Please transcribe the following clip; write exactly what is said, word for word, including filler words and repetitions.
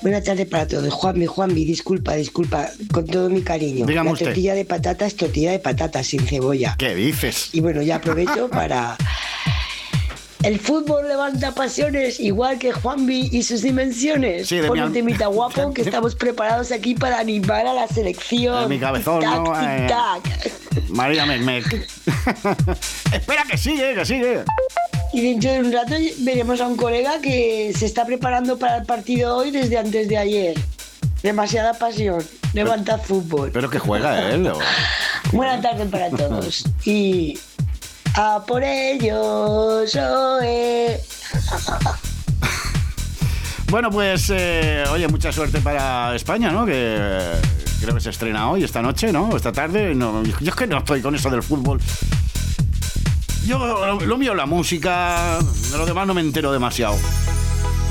Buenas tardes para todos. Juanmi, Juanmi, disculpa, disculpa, con todo mi cariño. Dígame La usted. tortilla de patata es tortilla de patata sin cebolla. ¿Qué dices? Y bueno, ya aprovecho para... El fútbol levanta pasiones, igual que Juanmi y sus dimensiones. Sí, de Pon mi un al- temita guapo que estamos preparados aquí para animar a la selección. De mi cabezón, Tic-tac, ¿no? Eh, tic-tac. María Mecmec. Espera, que sigue, que sigue. Y dentro de un rato veremos a un colega que se está preparando para el partido hoy desde antes de ayer. Demasiada pasión. Levanta fútbol. Pero que juega él. ¿O? Buena tarde para todos. Y a por ellos, oe. Bueno, pues, eh, oye, mucha suerte para España, ¿no? Que eh, creo que se estrena hoy, esta noche, ¿no? Esta tarde. No, yo es que no estoy con eso del fútbol. Yo, lo, lo mío, la música, de lo demás no me entero demasiado.